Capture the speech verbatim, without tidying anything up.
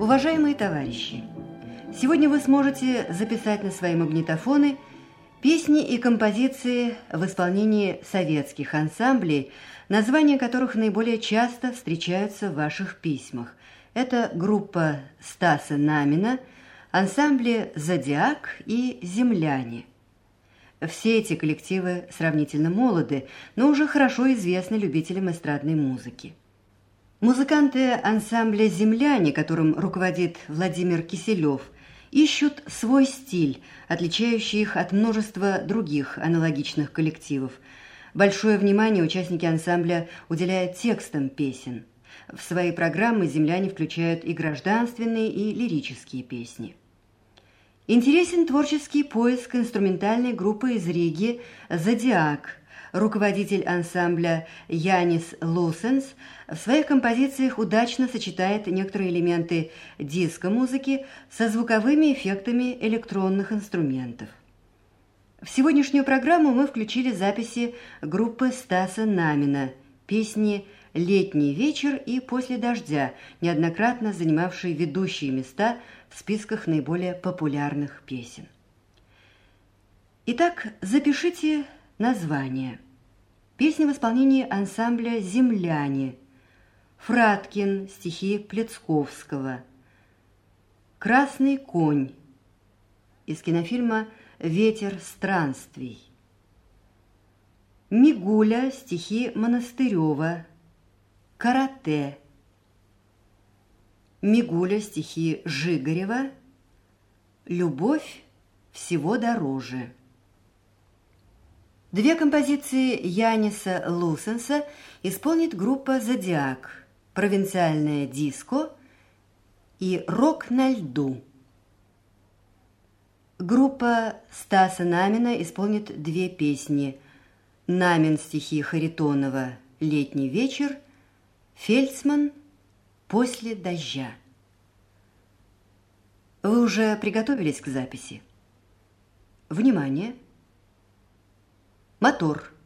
Уважаемые товарищи, сегодня вы сможете записать на свои магнитофоны песни и композиции в исполнении советских ансамблей, названия которых наиболее часто встречаются в ваших письмах. Это группа Стаса Намина, ансамбли «Зодиак» и «Земляне». Все эти коллективы сравнительно молоды, но уже хорошо известны любителям эстрадной музыки. Музыканты ансамбля «Земляне», которым руководит Владимир Киселев, ищут свой стиль, отличающий их от множества других аналогичных коллективов. Большое внимание участники ансамбля уделяют текстам песен. В свои программы «Земляне» включают и гражданственные, и лирические песни. Интересен творческий поиск инструментальной группы из Риги «Зодиак». Руководитель ансамбля Янис Лусенс в своих композициях удачно сочетает некоторые элементы диско-музыки со звуковыми эффектами электронных инструментов. В сегодняшнюю программу мы включили записи группы Стаса Намина, песни «Летний вечер» и «После дождя», неоднократно занимавшие ведущие места в списках наиболее популярных песен. Итак, запишите название. Песни в исполнении ансамбля «Земляне», Фраткин, стихи Плецковского, «Красный конь» из кинофильма «Ветер странствий», Мигуля, стихи Монастырева, «Карате», Мигуля, стихи Жигарева, «Любовь всего дороже». Две композиции Яниса Лусенса исполнит группа «Зодиак», «Провинциальное диско» и «Рок на льду». Группа Стаса Намина исполнит две песни: Намин, стихи Харитонова, «Летний вечер», Фельдсман, «После дождя». Вы уже приготовились к записи? Внимание! Мотор!